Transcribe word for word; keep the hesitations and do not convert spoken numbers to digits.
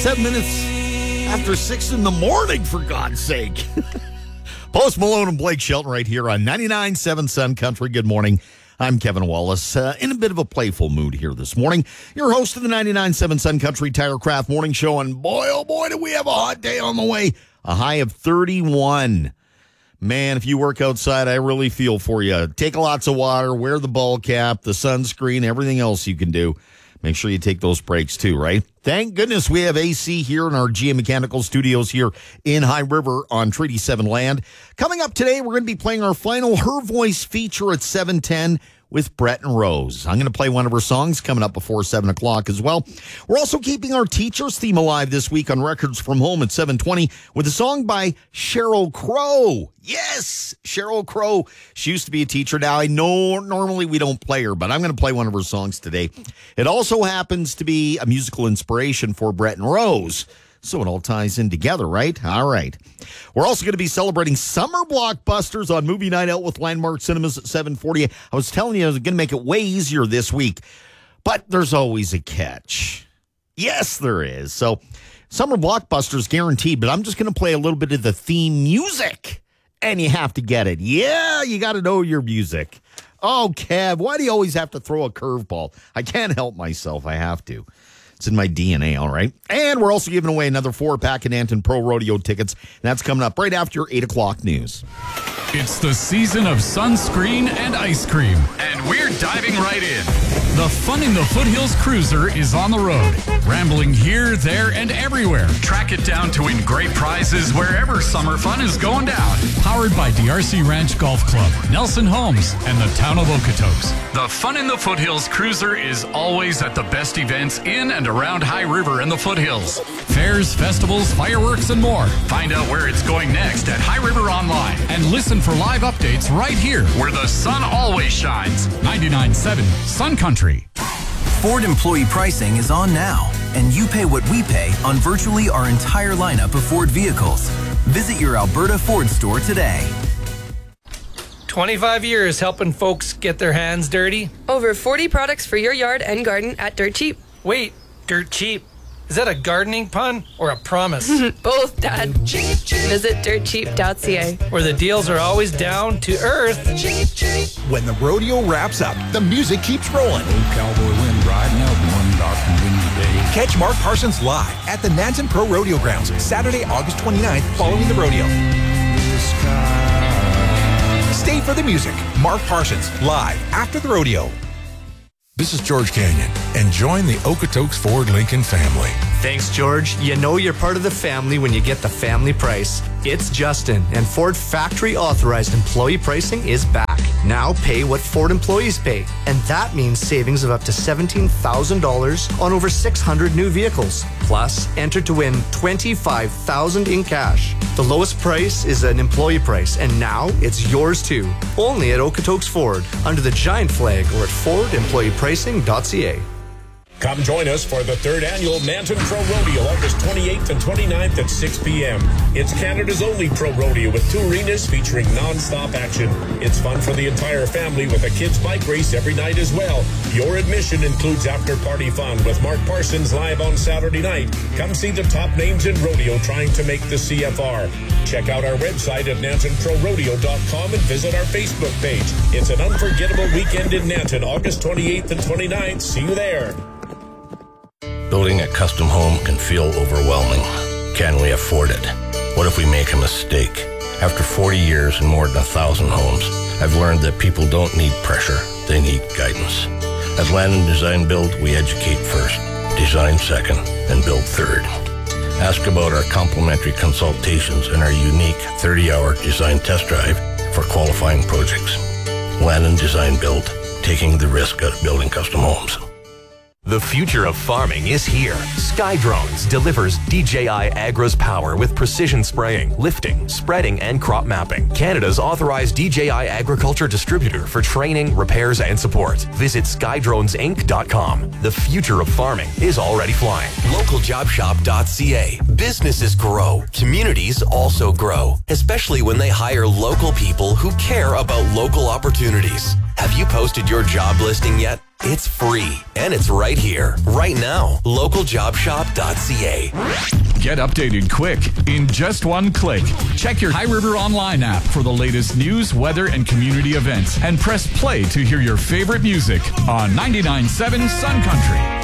seven minutes after six in the morning, for God's sake. Post Malone and Blake Shelton right here on ninety-nine point seven Sun Country. Good morning. I'm Kevin Wallace, uh, in a bit of a playful mood here this morning. Your host of the ninety-nine point seven Sun Country Tirecraft Morning Show, and boy, oh boy, do we have a hot day on the way. A high of thirty-one. Man, if you work outside, I really feel for you. Take lots of water, wear the ball cap, the sunscreen, everything else you can do. Make sure you take those breaks too, right? Thank goodness we have A C here in our G M Mechanical Studios here in High River on Treaty seven land. Coming up today, we're going to be playing our final Her Voice feature at seven ten with Brett and Rose. I'm going to play one of her songs coming up before seven o'clock as well. We're also keeping our teachers theme alive this week on Records from Home at seven twenty with a song by Sheryl Crow. Yes, Sheryl Crow. She used to be a teacher. Now, I know normally we don't play her, but I'm going to play one of her songs today. It also happens to be a musical inspiration for Brett and Rose. So it all ties in together, right? All right. We're also going to be celebrating summer blockbusters on Movie Night Out with Landmark Cinemas at seven forty. I was telling you I was going to make it way easier this week, but there's always a catch. Yes, there is. So summer blockbusters guaranteed, but I'm just going to play a little bit of the theme music, and you have to get it. Yeah, you got to know your music. Oh, Kev, why do you always have to throw a curveball? I can't help myself. I have to. It's in my D N A, all right? And we're also giving away another four-pack of Nanton Pro Rodeo tickets, and that's coming up right after your eight o'clock news. It's the season of sunscreen and ice cream, and we're diving right in. The Fun in the Foothills Cruiser is on the road, rambling here, there, and everywhere. Track it down to win great prizes wherever summer fun is going down. Powered by D R C Ranch Golf Club, Nelson Homes, and the town of Okotoks. The Fun in the Foothills Cruiser is always at the best events in and around High River and the Foothills. Fairs, festivals, fireworks, and more. Find out where it's going next at High River Online and listen for live updates right here where the sun always shines. ninety-nine point seven Sun Country. Ford employee pricing is on now, and you pay what we pay on virtually our entire lineup of Ford vehicles. Visit your Alberta Ford store today. twenty-five years helping folks get their hands dirty. Over forty products for your yard and garden at Dirt Cheap. Wait, Dirt Cheap? Is that a gardening pun or a promise? Both, Dad. Visit dirt cheap dot c a. Where the deals are always down to earth. When the rodeo wraps up, the music keeps rolling. Old cowboy wind riding out one dark and windy day. Catch Mark Parsons live at the Nanton Pro Rodeo Grounds, Saturday, August twenty-ninth, following the rodeo. Stay for the music. Mark Parsons, live after the rodeo. This is George Canyon, and join the Okotoks Ford Lincoln family. Thanks, George. You know you're part of the family when you get the family price. It's Justin, and Ford Factory Authorized Employee Pricing is back. Now pay what Ford employees pay, and that means savings of up to seventeen thousand dollars on over six hundred new vehicles. Plus, enter to win twenty-five thousand dollars in cash. The lowest price is an employee price, and now it's yours too. Only at Okotoks Ford, under the giant flag, or at ford employee pricing dot c a. Come join us for the third annual Nanton Pro Rodeo, August twenty-eighth and twenty-ninth at six p.m. It's Canada's only pro rodeo with two arenas featuring non-stop action. It's fun for the entire family with a kids' bike race every night as well. Your admission includes after-party fun with Mark Parsons live on Saturday night. Come see the top names in rodeo trying to make the C F R. Check out our website at nanton pro rodeo dot com and visit our Facebook page. It's an unforgettable weekend in Nanton, August twenty-eighth and twenty-ninth. See you there. Building a custom home can feel overwhelming. Can we afford it? What if we make a mistake? After forty years and more than a thousand homes, I've learned that people don't need pressure, they need guidance. At Land and Design Build, we educate first, design second, and build third. Ask about our complimentary consultations and our unique thirty-hour design test drive for qualifying projects. Land and Design Build, taking the risk out of building custom homes. The future of farming is here. SkyDrones delivers D J I Agro's power with precision spraying, lifting, spreading, and crop mapping. Canada's authorized D J I agriculture distributor for training, repairs, and support. Visit sky drones inc dot com. The future of farming is already flying. local job shop dot c a. Businesses grow. Communities also grow, especially when they hire local people who care about local opportunities. Have you posted your job listing yet? It's free, and it's right here, right now. local job shop dot c a. Get updated quick in just one click. Check your High River Online app for the latest news, weather, and community events, and press play to hear your favorite music on ninety-nine point seven Sun Country.